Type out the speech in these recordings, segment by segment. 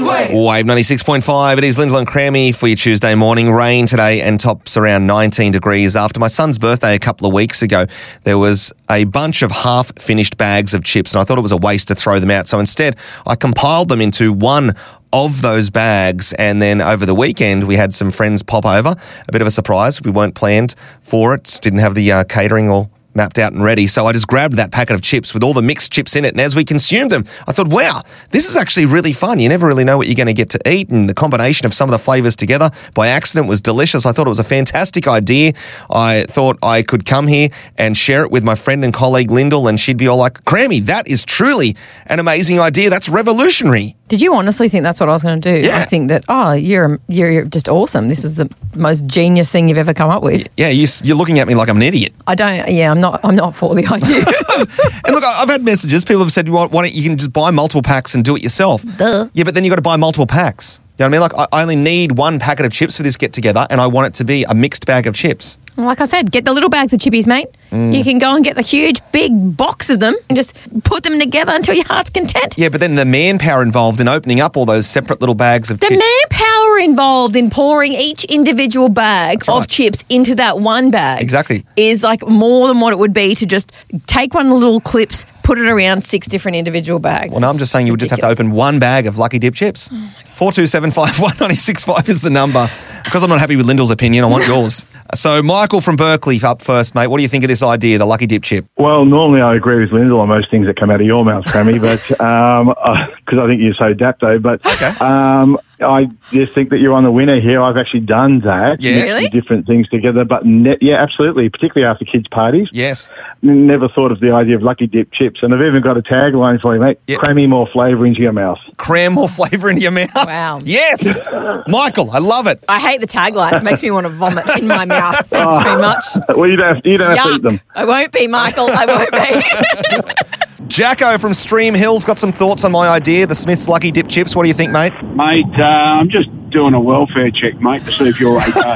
Wave 96.5. It is Lyndall and Crammy for your Tuesday morning. Rain today and tops around 19 degrees. After my son's birthday a couple of weeks ago, there was a bunch of half-finished bags of chips, and I thought it was a waste to throw them out. So instead, I compiled them into one of those bags, and then over the weekend we had some friends pop over. A bit of a surprise. We weren't planned for it. Didn't have the catering all mapped out and ready. So I just grabbed that packet of chips with all the mixed chips in it. And as we consumed them, I thought, wow, this is actually really fun. You never really know what you're going to get to eat. And the combination of some of the flavours together by accident was delicious. I thought it was a fantastic idea. I thought I could come here and share it with my friend and colleague Lyndall, and she'd be all like, Crammy, that is truly an amazing idea. That's revolutionary. Did you honestly think that's what I was going to do? Yeah. I think that, you're just awesome. This is the most genius thing you've ever come up with. Yeah, you're looking at me like I'm an idiot. I'm not for the idea. And look, I've had messages. People have said, why don't you can just buy multiple packs and do it yourself? Duh. Yeah, but then you've got to buy multiple packs. You know what I mean? Like, I only need one packet of chips for this get-together, and I want it to be a mixed bag of chips. Like I said, get the little bags of chippies, mate. You can go and get the huge, big box of them and just put them together until your heart's content. Yeah, but then the manpower involved in opening up all those separate little bags of chips. The manpower involved in pouring each individual bag of chips into that one bag Exactly. is like more than what it would be to just take one of the little clips, put it around 6 different individual bags. Well, no, I'm just saying you would just have to open one bag of Lucky Dip chips. 42751965 is the number. Because I'm not happy with Lyndall's opinion, I want yours. So, Michael from Berkeley up first, mate. What do you think of this idea, the Lucky Dip chip? Well, normally I agree with Lyndall on most things that come out of your mouth, Crammy, but because I think you're so dapto. But Okay. I just think that you're on the winner here. I've actually done that. Yeah. Really? Different things together, but yeah, absolutely, particularly after kids' parties. Yes. Never thought of the idea of Lucky Dip chips, and I've even got a tagline for you, mate. Yep. Crammy more flavour into your mouth. Cram more flavour into your mouth. Wow. Yes. Michael, I love it. I hate the tagline. It makes me want to vomit in my mouth. Thanks very much. Well, you don't have to eat them. I won't be, Michael. I won't be. Jacko from Stream Hill's got some thoughts on my idea, the Smith's Lucky Dip chips. What do you think, mate? Mate, I'm just doing a welfare check, mate, to see if you're okay.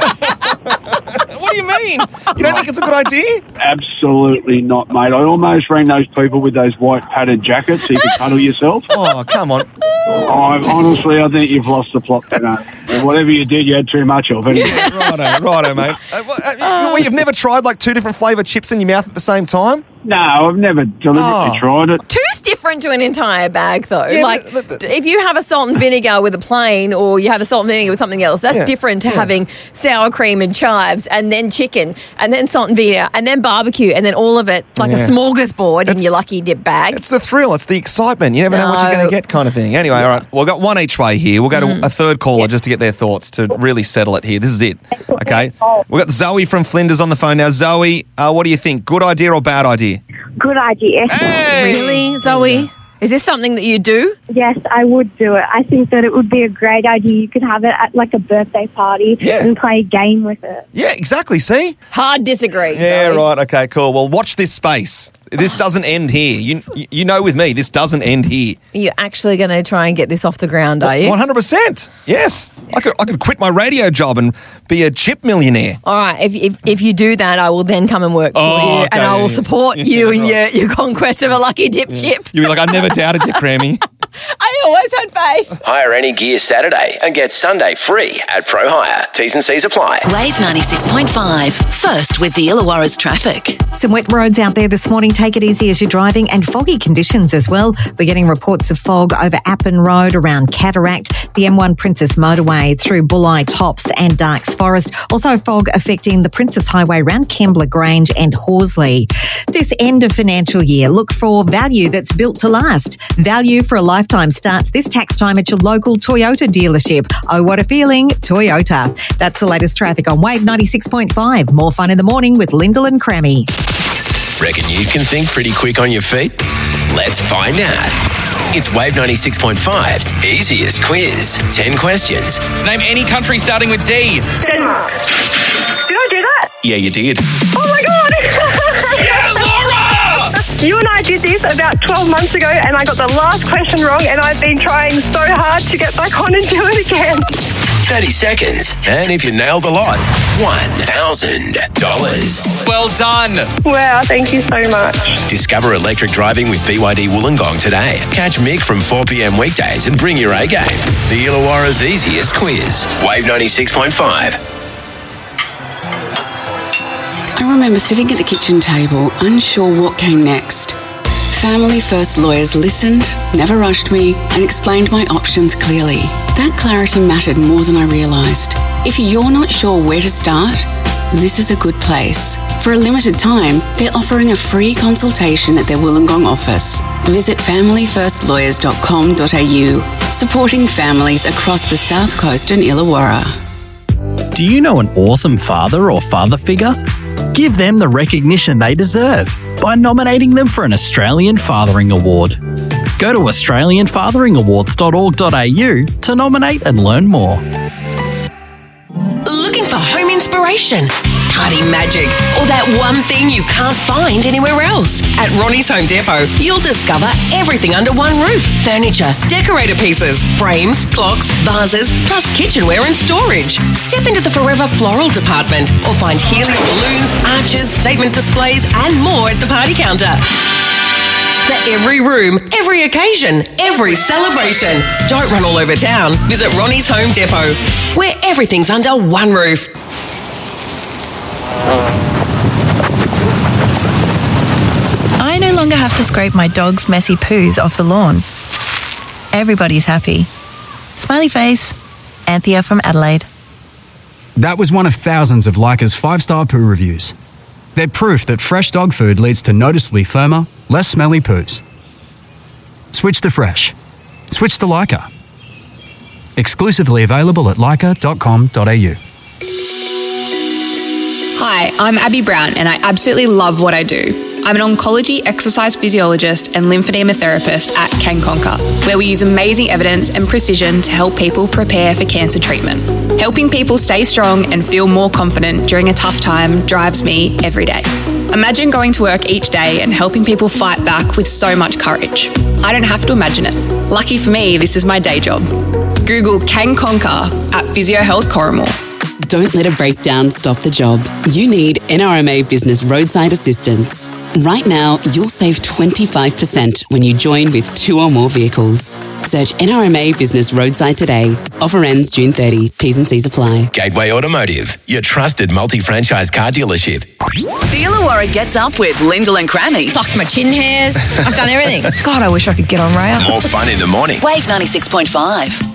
What do you mean? You don't think it's a good idea? Absolutely not, mate. I almost rang those people with those white padded jackets so you could cuddle yourself. Oh, come on. Honestly, I think you've lost the plot today. Whatever you did, you had too much of it. Righto, mate. Well, you've never tried like 2 different flavoured chips in your mouth at the same time? No, I've never deliberately tried it. Two's different to an entire bag, though. Yeah, like, if you have a salt and vinegar with a plain, or you have a salt and vinegar with something else, that's different to having sour cream and chives, and then chicken, and then salt and vinegar, and then barbecue, and then all of it like a smorgasbord in your Lucky Dip bag. It's the thrill. It's the excitement. You never know what you're going to get kind of thing. Anyway, all right. We've got one each way here. We'll go to a third caller just to get their thoughts to really settle it here. This is it. Okay. We've got Zoe from Flinders on the phone now. Zoe, what do you think? Good idea or bad idea? Good idea. Hey! Really, Zoe? Is this something that you do? Yes, I would do it. I think that it would be a great idea. You could have it at like a birthday party and play a game with it. Yeah, exactly. See? Hard disagree. Yeah, Zoe. right. Okay, cool. Well, watch this space. This doesn't end here. You know with me, this doesn't end here. You're actually going to try and get this off the ground, are you? 100%. Yes. I could quit my radio job and be a chip millionaire. All right, if you do that, I will then come and work for you, okay, and I will support you in your conquest of a Lucky Dip chip. You'll be like, I never doubted you, Crammy. I always had faith. Hire any gear Saturday and get Sunday free at Pro Hire. T's and C's apply. Wave 96.5. First with the Illawarra's traffic. Some wet roads out there this morning. Take it easy as you're driving, and foggy conditions as well. We're getting reports of fog over Appin Road, around Cataract, the M1 Princess Motorway through Bulli Tops and Darks Forest. Also fog affecting the Princess Highway around Kembla Grange and Horsley. This end of financial year, look for value that's built to last. Value for a lifetime starts this tax time at your local Toyota dealership. Oh, what a feeling, Toyota. That's the latest traffic on Wave 96.5. More fun in the morning with Lyndall and Crammy. Reckon you can think pretty quick on your feet? Let's find out. It's Wave 96.5's easiest quiz. 10 questions. Name any country starting with D. Denmark. Did I do that? Yeah, you did. Oh my God! Yeah, Laura! You and I did this about 12 months ago, and I got the last question wrong, and I've been trying so hard to get back on and do it again. 30 seconds. And if you nail the lot, $1,000. Well done. Wow, thank you so much. Discover electric driving with BYD Wollongong today. Catch Mick from 4 p.m. weekdays and bring your A game. The Illawarra's easiest quiz. Wave 96.5. I remember sitting at the kitchen table, unsure what came next. Family First lawyers listened, never rushed me, and explained my options clearly. That clarity mattered more than I realised. If you're not sure where to start, this is a good place. For a limited time, they're offering a free consultation at their Wollongong office. Visit familyfirstlawyers.com.au, supporting families across the South Coast and Illawarra. Do you know an awesome father or father figure? Give them the recognition they deserve by nominating them for an Australian Fathering Award. Go to australianfatheringawards.org.au to nominate and learn more. Looking for home inspiration, party magic, or that one thing you can't find anywhere else? At Ronnie's Home Depot, you'll discover everything under one roof. Furniture, decorator pieces, frames, clocks, vases, plus kitchenware and storage. Step into the Forever Floral department or find helium balloons, arches, statement displays and more at the party counter. For every room, every occasion, every celebration. Don't run all over town. Visit Ronnie's Home Depot, where everything's under one roof. I no longer have to scrape my dog's messy poos off the lawn. Everybody's happy. Smiley face. Anthea from Adelaide. That was one of thousands of Leica's 5-star poo reviews. They're proof that fresh dog food leads to noticeably firmer, less smelly poos. Switch to fresh. Switch to Leica. Exclusively available at leica.com.au. Hi, I'm Abby Brown and I absolutely love what I do. I'm an oncology exercise physiologist and lymphedema therapist at CanConquer, where we use amazing evidence and precision to help people prepare for cancer treatment. Helping people stay strong and feel more confident during a tough time drives me every day. Imagine going to work each day and helping people fight back with so much courage. I don't have to imagine it. Lucky for me, this is my day job. Google CanConquer at Physio Health Corrimal. Don't let a breakdown stop the job. You need NRMA Business Roadside Assistance. Right now, you'll save 25% when you join with 2 or more vehicles. Search NRMA Business Roadside today. Offer ends June 30. T's and C's apply. Gateway Automotive, your trusted multi-franchise car dealership. The Illawarra gets up with Lyndall and Crammy. Plucked my chin hairs. I've done everything. God, I wish I could get on rail. More fun in the morning. Wave 96.5.